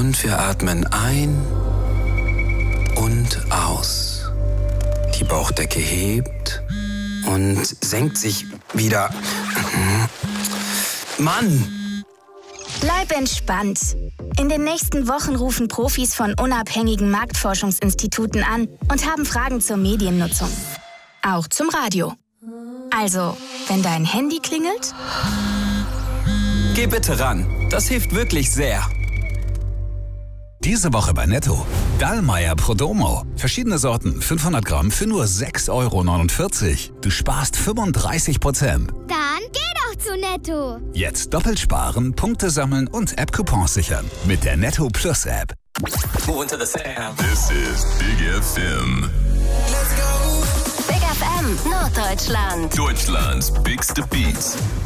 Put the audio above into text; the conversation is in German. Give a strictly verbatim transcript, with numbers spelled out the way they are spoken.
Und wir atmen ein und aus. Die Bauchdecke hebt und senkt sich wieder. Mann! Bleib entspannt. In den nächsten Wochen rufen Profis von unabhängigen Marktforschungsinstituten an und haben Fragen zur Mediennutzung. Auch zum Radio. Also, wenn dein Handy klingelt, Geh bitte ran. Das hilft wirklich sehr. Diese Woche bei Netto. Dallmayr Prodomo. Verschiedene Sorten, fünfhundert Gramm für nur sechs Euro neunundvierzig. Du sparst fünfunddreißig Prozent. Dann geh doch zu Netto. Jetzt doppelt sparen, Punkte sammeln und App-Coupons sichern. Mit der Netto Plus App. Move into the sound. This is Big F M. Big F M, Norddeutschland. Deutschlands bigste Beats.